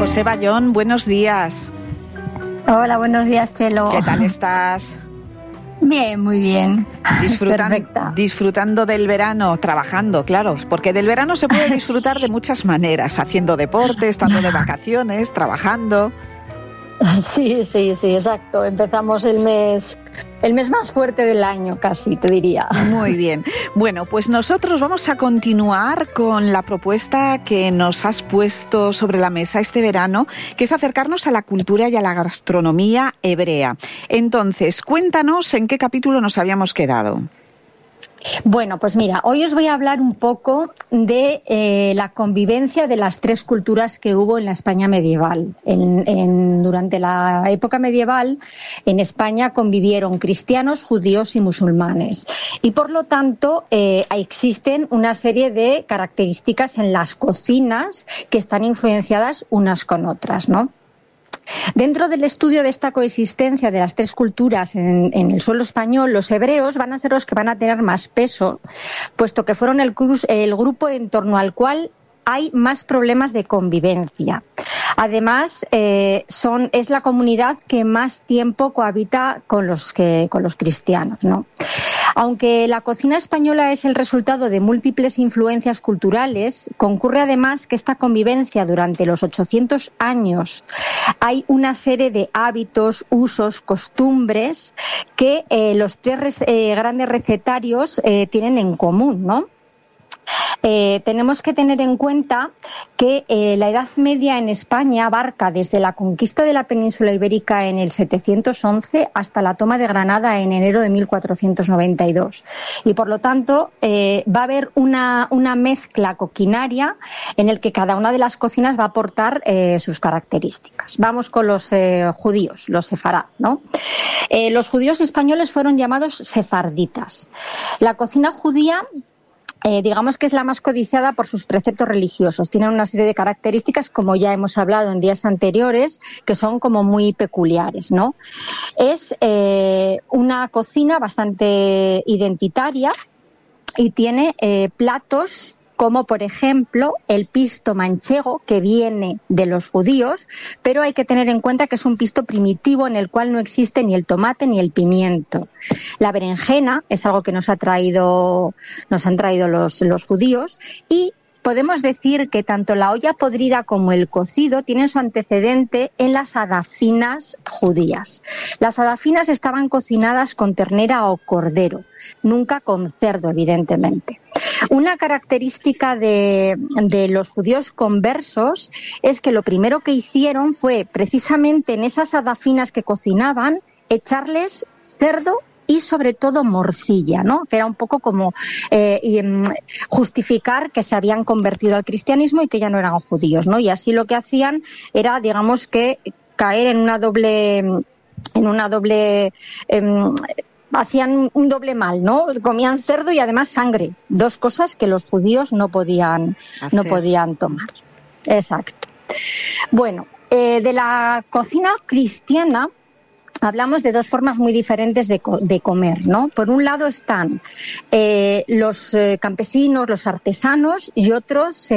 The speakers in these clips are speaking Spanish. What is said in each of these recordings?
José Bayón, buenos días. Hola, buenos días, Chelo. ¿Qué tal estás? Bien, muy bien. Perfecta. Disfrutando del verano, trabajando, claro, porque del verano se puede disfrutar de muchas maneras, haciendo deporte, estando de vacaciones, trabajando. Sí, exacto. Empezamos el mes más fuerte del año, casi, te diría. Muy bien. Bueno, pues nosotros vamos a continuar con la propuesta que nos has puesto sobre la mesa este verano, que es acercarnos a la cultura y a la gastronomía hebrea. Entonces, cuéntanos en qué capítulo nos habíamos quedado. Bueno, pues mira, hoy os voy a hablar un poco de la convivencia de las tres culturas que hubo en la España medieval. Durante la época medieval, en España convivieron cristianos, judíos y musulmanes. Y por lo tanto, existen una serie de características en las cocinas que están influenciadas unas con otras, ¿no? Dentro del estudio de esta coexistencia de las tres culturas en el suelo español, los hebreos van a ser los que van a tener más peso, puesto que fueron el grupo en torno al cual hay más problemas de convivencia. Además, es la comunidad que más tiempo cohabita con los cristianos, ¿no? Aunque la cocina española es el resultado de múltiples influencias culturales, concurre además que esta convivencia durante los 800 años hay una serie de hábitos, usos, costumbres que los tres grandes recetarios tienen en común, ¿no? Tenemos que tener en cuenta que la Edad Media en España abarca desde la conquista de la península ibérica en el 711 hasta la toma de Granada en enero de 1492. Y por lo tanto va a haber una mezcla coquinaria en el que cada una de las cocinas va a aportar sus características. Vamos con los judíos, los sefarad, ¿no? Los judíos españoles fueron llamados sefarditas. La cocina judía digamos que es la más codiciada por sus preceptos religiosos. Tienen una serie de características, como ya hemos hablado en días anteriores, que son como muy peculiares, ¿no? Es una cocina bastante identitaria y tiene platos como por ejemplo el pisto manchego, que viene de los judíos, pero hay que tener en cuenta que es un pisto primitivo en el cual no existe ni el tomate ni el pimiento. La berenjena es algo que nos han traído los judíos, y podemos decir que tanto la olla podrida como el cocido tienen su antecedente en las adafinas judías. Las adafinas estaban cocinadas con ternera o cordero, nunca con cerdo, evidentemente. Una característica de los judíos conversos es que lo primero que hicieron fue, precisamente en esas adafinas que cocinaban, echarles cerdo y sobre todo morcilla, ¿no? Que era un poco como justificar que se habían convertido al cristianismo y que ya no eran judíos, ¿no? Y así lo que hacían era, digamos, que caer en una doble hacían un doble mal, ¿no? Comían cerdo y además sangre, dos cosas que los judíos no podían tomar. Exacto. Bueno, de la cocina cristiana hablamos de dos formas muy diferentes de comer, ¿no? Por un lado están los campesinos, los artesanos, y otros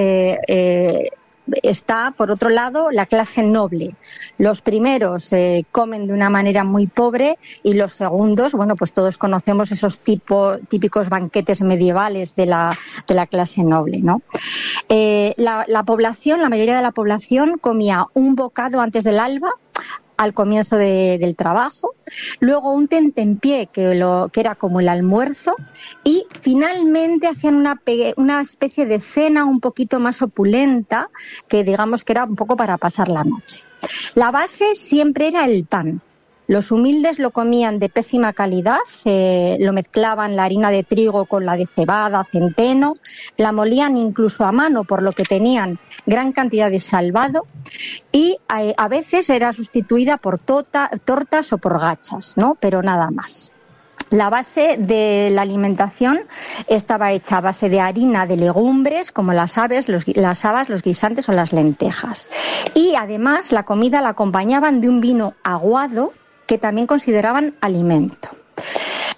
está, por otro lado, la clase noble. Los primeros comen de una manera muy pobre, y los segundos, bueno, pues todos conocemos esos típicos banquetes medievales de la clase noble, ¿no? La mayoría de la población comía un bocado antes del alba, al comienzo del trabajo, luego un tentempié que era como el almuerzo, y finalmente hacían una especie de cena un poquito más opulenta, que digamos que era un poco para pasar la noche. La base siempre era el pan. Los humildes lo comían de pésima calidad, lo mezclaban la harina de trigo con la de cebada, centeno, la molían incluso a mano, por lo que tenían gran cantidad de salvado, y a veces era sustituida por tortas o por gachas, ¿no? Pero nada más. La base de la alimentación estaba hecha a base de harina de legumbres, como las habas, los guisantes o las lentejas. Y además la comida la acompañaban de un vino aguado, que también consideraban alimento.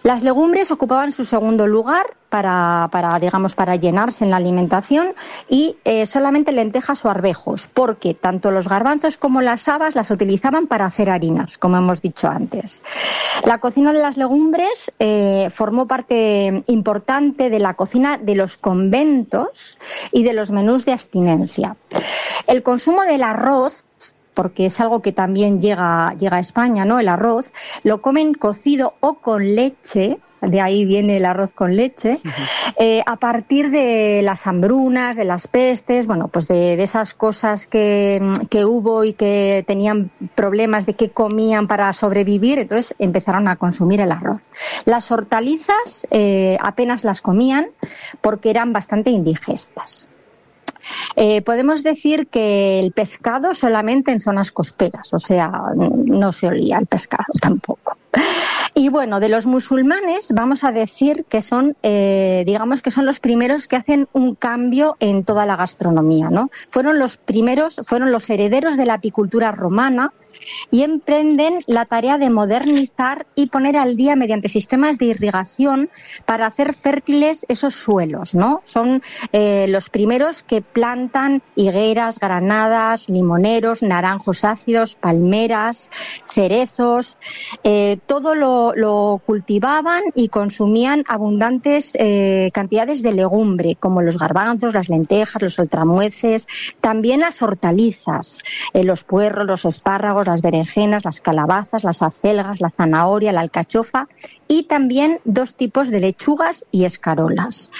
Las legumbres ocupaban su segundo lugar para llenarse en la alimentación y solamente lentejas o arvejos, porque tanto los garbanzos como las habas las utilizaban para hacer harinas, como hemos dicho antes. La cocina de las legumbres formó parte importante de la cocina de los conventos y de los menús de abstinencia. El consumo del arroz, porque es algo que también llega a España, ¿no? El arroz, lo comen cocido o con leche, de ahí viene el arroz con leche, a partir de las hambrunas, de las pestes, bueno, pues de esas cosas que hubo y que tenían problemas de qué comían para sobrevivir, entonces empezaron a consumir el arroz. Las hortalizas apenas las comían porque eran bastante indigestas. Podemos decir que el pescado solamente en zonas costeras, o sea, no se olía el pescado tampoco. Y bueno, de los musulmanes vamos a decir que son, digamos que son los primeros que hacen un cambio en toda la gastronomía, ¿no? Fueron los herederos de la apicultura romana y emprenden la tarea de modernizar y poner al día mediante sistemas de irrigación para hacer fértiles esos suelos, ¿no? Son los primeros que plantan higueras, granadas, limoneros, naranjos ácidos, palmeras, cerezos, todo lo cultivaban y consumían abundantes cantidades de legumbre, como los garbanzos, las lentejas, los saltamueces, también las hortalizas, los puerros, los espárragos, las berenjenas, las calabazas, las acelgas, la zanahoria, la alcachofa y también 2 tipos de lechugas y escarolas.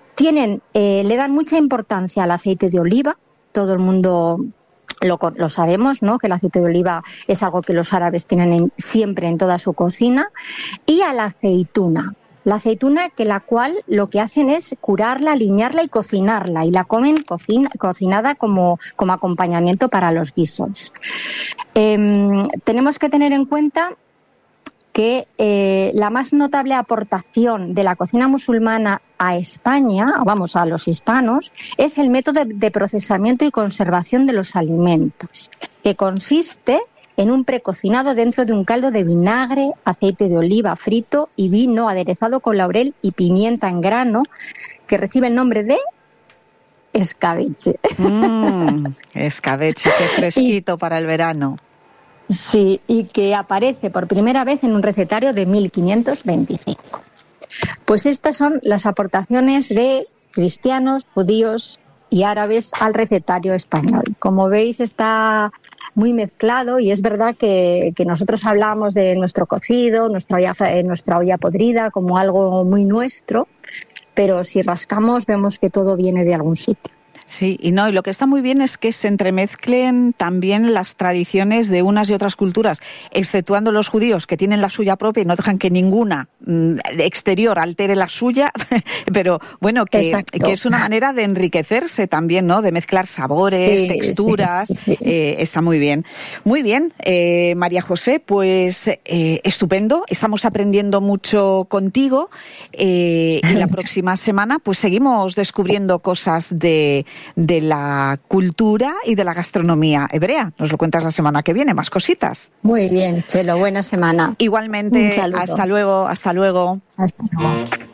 Le dan mucha importancia al aceite de oliva, todo el mundo lo sabemos, ¿no? Que el aceite de oliva es algo que los árabes tienen siempre en toda su cocina, y a la aceituna. La aceituna, que la cual lo que hacen es curarla, aliñarla y cocinarla, y la comen cocinada como acompañamiento para los guisos. Tenemos que tener en cuenta que la más notable aportación de la cocina musulmana a España, vamos, a los hispanos, es el método de procesamiento y conservación de los alimentos, que consiste en un precocinado dentro de un caldo de vinagre, aceite de oliva frito y vino aderezado con laurel y pimienta en grano, que recibe el nombre de escabeche. Escabeche, qué fresquito para el verano. Sí, y que aparece por primera vez en un recetario de 1525. Pues estas son las aportaciones de cristianos, judíos y árabes al recetario español. Como veis, está muy mezclado y es verdad que nosotros hablamos de nuestro cocido, nuestra olla podrida como algo muy nuestro, pero si rascamos vemos que todo viene de algún sitio. Sí, y lo que está muy bien es que se entremezclen también las tradiciones de unas y otras culturas, exceptuando los judíos, que tienen la suya propia y no dejan que ninguna exterior altere la suya, pero bueno, que es una manera de enriquecerse también, ¿no? De mezclar sabores, texturas, sí. Está muy bien. Muy bien, María José, pues estupendo, estamos aprendiendo mucho contigo y la próxima semana pues seguimos descubriendo cosas de la cultura y de la gastronomía hebrea. Nos lo cuentas la semana que viene, más cositas. Muy bien, Chelo, buena semana. Igualmente, hasta luego. Hasta luego.